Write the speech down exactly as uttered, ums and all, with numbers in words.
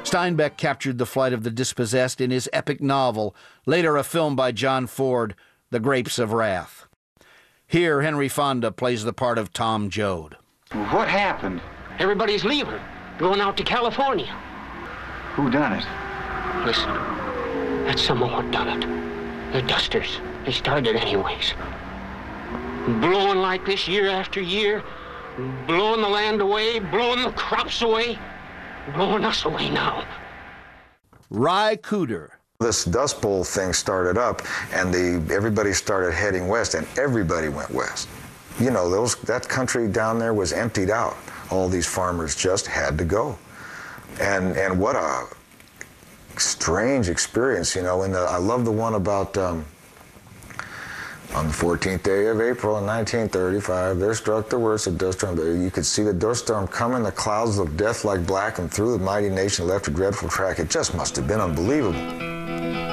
Steinbeck captured the flight of the dispossessed in his epic novel, later a film by John Ford, The Grapes of Wrath. Here, Henry Fonda plays the part of Tom Joad. What happened? Everybody's leaving, going out to California. Who done it? Listen, that's someone done it. The Dusters. They started anyways. Blowing like this year after year, blowing the land away, blowing the crops away, blowing us away now. Ry Cooder. This Dust Bowl thing started up, and the everybody started heading west, and everybody went west. You know, those that country down there was emptied out. All these farmers just had to go. And and what a strange experience, you know. And I love the one about um, on the fourteenth day of April in nineteen thirty-five, there struck the worst of dust storm. You could see the dust storm coming, the clouds of death like black, and through the mighty nation left a dreadful track. It just must have been unbelievable.